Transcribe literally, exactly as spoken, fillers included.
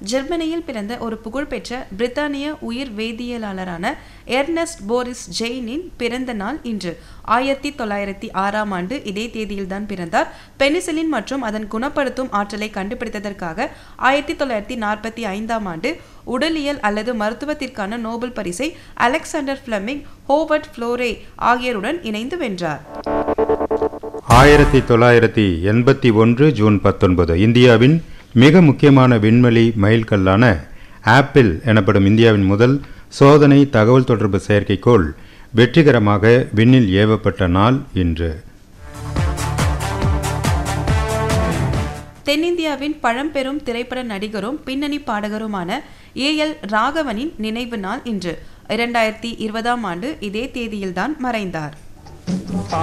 ஜெர்மனியில் பிறந்த ஒரு புகழ்பெற்ற பிரித்தானிய உயிர் வேதியியலாளரான எர்னஸ்ட் போரிஸ் ஜெயினின் பிறந்த நாள் இன்று. ஆயிரத்தி தொள்ளாயிரத்தி ஆறாம் ஆண்டு இதே தேதியில்தான் பிறந்தார். பெனிசிலின் மற்றும் அதன் குணப்படுத்தும் ஆற்றலை கண்டுபிடித்ததற்காக ஆயிரத்தி தொள்ளாயிரத்தி நாற்பத்தி ஐந்தாம் ஆண்டு உடலியல் அல்லது மருத்துவத்திற்கான நோபல் பரிசை அலெக்சாண்டர் பிளெமிங், ஹோவர்ட் ஃப்ளோரே ஆகியோருடன் இணைந்து வென்றார். ஆயிரத்தி தொள்ளாயிரத்தி எண்பத்தி ஒன்று ஜூன் பத்தொன்பது இந்தியாவின் மிக முக்கியமான விண்வெளி மைல்கல்லான ஆப்பிள் எனப்படும் இந்தியாவின் முதல் சோதனை தகவல் தொடர்பு செயற்கைக்கோள் வெற்றிகரமாக விண்ணில் ஏவப்பட்ட நாள் இன்று. தென்னிந்தியாவின் பழம்பெரும் திரைப்பட நடிகரும் பின்னணி பாடகருமான ஏ எல் ராகவனின் நினைவு நாள் இன்று. இரண்டாயிரத்தி இருபதாம் ஆண்டு இதே தேதியில்தான் மறைந்தார்.